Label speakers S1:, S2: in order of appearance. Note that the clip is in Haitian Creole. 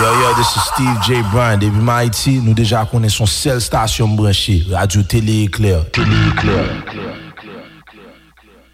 S1: Yo, this is Steve J. Bryan. Depuis Haïti, nous déjà connaissons 16 stations branchées. Radio Télé Éclair. Télé Éclair.